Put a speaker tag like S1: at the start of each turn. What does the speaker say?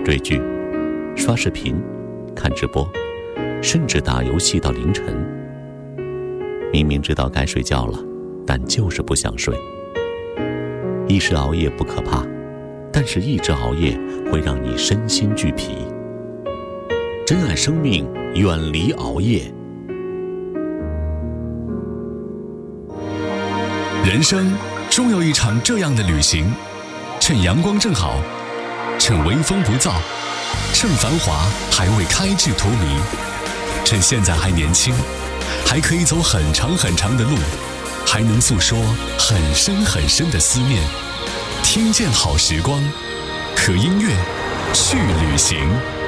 S1: 追剧、刷视频、看直播，甚至打游戏到凌晨。明明知道该睡觉了，但就是不想睡。一时熬夜不可怕，但是一直熬夜会让你身心俱疲。珍爱生命，远离熬夜。
S2: 人生终有一场这样的旅行，趁阳光正好，趁微风不燥，趁繁华还未开至荼蘼，趁现在还年轻，还可以走很长很长的路，还能诉说很深很深的思念。听见好时光，和音乐去旅行。